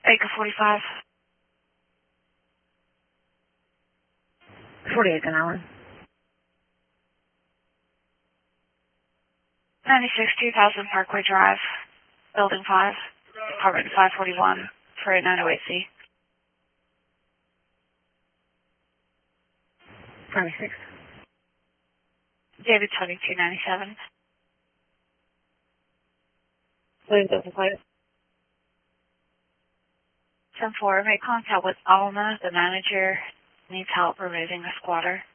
Acre 45. 48 an hour. 96 2000 Parkway Drive, Building 5, Apartment 541, for 8908C. 26. David 2297. William Delta Flight. 10-4, make contact with Alma, the manager, needs help removing a squatter.